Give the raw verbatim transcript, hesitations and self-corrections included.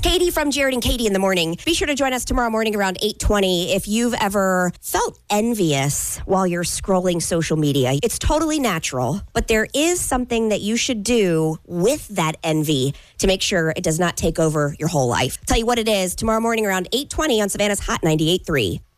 Katie from Jared and Katie in the Morning. Be sure to join us tomorrow morning around eight twenty if you've ever felt envious while you're scrolling social media. It's totally natural, but there is something that you should do with that envy to make sure it does not take over your whole life. I'll tell you what it is tomorrow morning around eight twenty on Savannah's Hot ninety-eight point three.